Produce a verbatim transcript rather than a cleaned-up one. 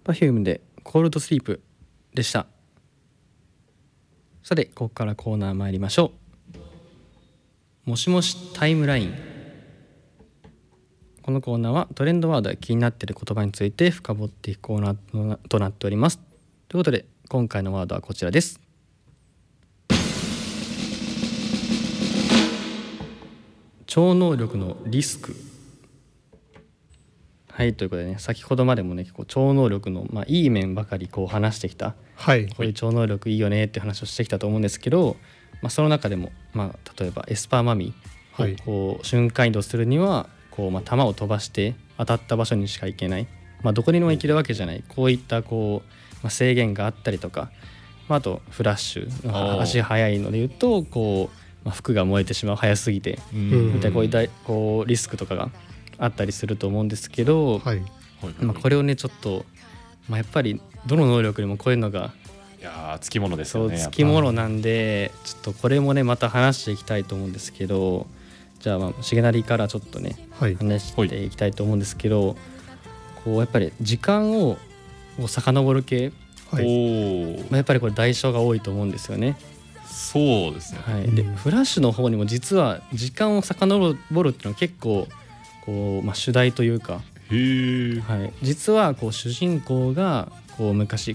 Perfume でコールドスリープでした。さてここからコーナー参りましょう。もしもしタイムライン。このコーナーはトレンドワードや気になっている言葉について深掘っていくコーナーとなっております。ということで今回のワードはこちらです。超能力のリスク。はい、ということでね、先ほどまでもね結構超能力の、まあ、いい面ばかりこう話してきた、 はい、 こういう超能力いいよねって話をしてきたと思うんですけど、まあ、その中でも、まあ、例えばエスパーマミをこう瞬間移動するにはこう、まあ、弾を飛ばして当たった場所にしか行けない、まあ、どこにでも行けるわけじゃない、こういったこう、まあ、制限があったりとか、まあ、あとフラッシュ、足速いのでいうとこう、まあ、服が燃えてしまう早すぎて、うん、みたいなこういったこうリスクとかがあったりすると思うんですけど、はい、まあ、これをねちょっと、まあ、やっぱりどの能力にもこういうのがいやつきものですよね。 そうつきものなんでちょっとこれもねまた話していきたいと思うんですけど、じゃあまあ重成からちょっとね、はい、話していきたいと思うんですけど、こうやっぱり時間を遡る系、はい、まあ、やっぱりこれ代償が多いと思うんですよね。 そうですね、 はい、でフラッシュの方にも実は時間を遡るっていうのは結構こう、まあ、主題というか、 へー、 はい、実はこう主人公がこう昔